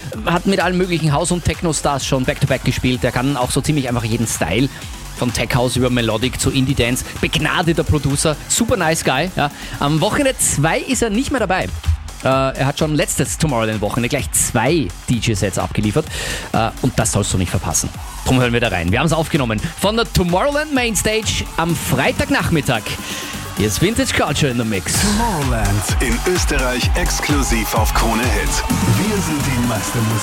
hat mit allen möglichen House- und Techno-Stars schon Back-to-Back gespielt. Der kann auch so ziemlich einfach jeden Style. Von Tech House über Melodic zu Indie Dance. Begnadeter Producer, super nice Guy. Ja. Am Wochenende 2 ist er nicht mehr dabei. Er hat schon letztes Tomorrowland-Wochenende gleich 2 DJ-Sets abgeliefert. Und das sollst du nicht verpassen. Drum hören wir da rein. Wir haben es aufgenommen von der Tomorrowland Mainstage am Freitagnachmittag. Hier ist Vintage Culture in the Mix. Tomorrowland in Österreich exklusiv auf Krone Hit. Wir sind die Meister